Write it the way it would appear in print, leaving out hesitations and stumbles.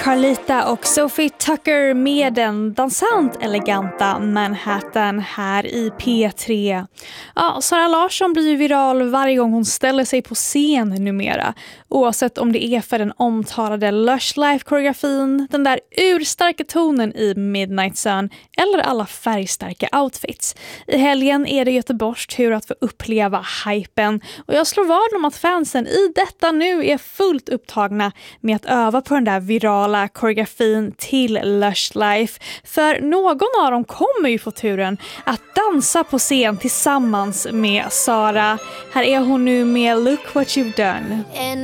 Carlita och Sophie Tucker med den dansant eleganta Manhattan här i P3. Ja, Sara Larsson blir ju viral varje gång hon ställer sig på scen numera. Oavsett om det är för den omtalade Lush Life-koreografin, den där urstarka tonen i Midnight Sun eller alla färgstarka outfits. I helgen är det Göteborgs tur att få uppleva hypen och jag slår vad om att fansen i detta nu är fullt upptagna med att öva på den där virala koreografin till Lush Life. För någon av dem kommer ju få turen att dansa på scen tillsammans med Sara. Här är hon nu med Look What You've Done.